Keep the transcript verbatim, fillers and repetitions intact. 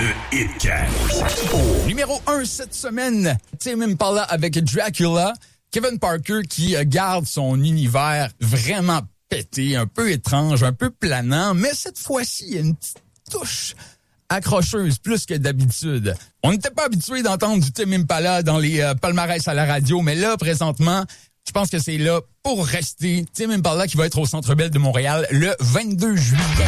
Le Hitcast. Oh. Numéro un cette semaine, Tame Impala avec Dracula. Kevin Parker qui garde son univers vraiment pété, un peu étrange, un peu planant, mais cette fois-ci, il y a une petite touche accrocheuse plus que d'habitude. On n'était pas habitué d'entendre du Tame Impala dans les euh, palmarès à la radio, mais là, présentement, je pense que c'est là pour rester. Tame Impala qui va être au Centre Bell de Montréal le vingt-deux juillet.